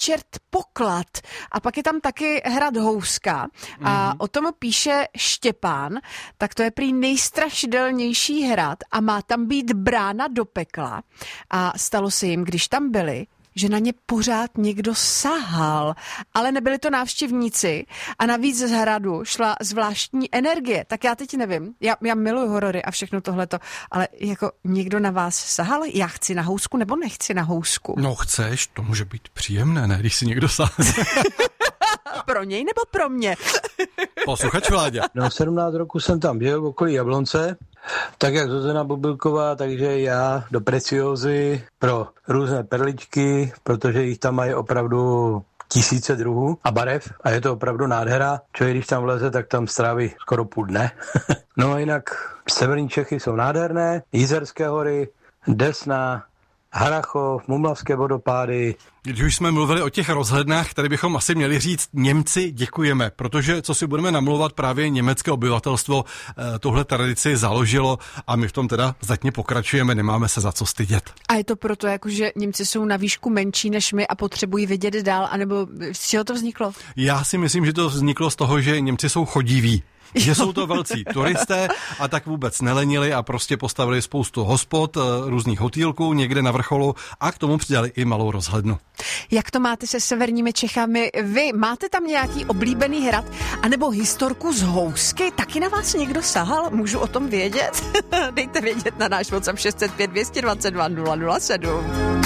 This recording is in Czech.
Čert Poklad a pak je tam taky hrad Houska a o tom píše Štěpán, tak to je prý nejstrašidelnější hrad a má tam být brána do pekla a stalo se jim, když tam byli, že na ně pořád někdo sahal, ale nebyli to návštěvníci a navíc z hradu šla zvláštní energie. Tak já teď nevím, já miluji horory a všechno tohleto, ale jako někdo na vás sahal? Já chci na Housku nebo nechci na Housku? No chceš, to může být příjemné, ne, když si někdo sahne. Pro něj nebo pro mě? Posluchač Vláďa. No 17 roku jsem tam byl v okolí Jablonce, tak jak Zuzana Bobilková, takže já do Preciózy pro různé perličky, protože jich tam mají opravdu tisíce druhů a barev a je to opravdu nádhera. Člověk, když tam vleze, tak tam stráví skoro půl dne. No a jinak severní Čechy jsou nádherné, Jizerské hory, Desna, Harachov, Mumlavské vodopády. Když už jsme mluvili o těch rozhlednách, tady bychom asi měli říct Němci děkujeme, protože co si budeme namlouvat, právě německé obyvatelstvo tuhle tradici založilo a my v tom teda zatím pokračujeme, nemáme se za co stydět. A je to proto, jako, že Němci jsou na výšku menší než my a potřebují vidět dál, anebo z čeho to vzniklo? Já si myslím, že to vzniklo z toho, že Němci jsou chodiví. Že jsou to velcí turisté a tak vůbec nelenili a prostě postavili spoustu hospod, různých hotýlků někde na vrcholu a k tomu přidali i malou rozhlednu. Jak to máte se severními Čechami? Vy máte tam nějaký oblíbený hrad anebo historku z Housky? Taky na vás někdo sahal? Můžu o tom vědět? Dejte vědět na náš WhatsApp 605 222 007.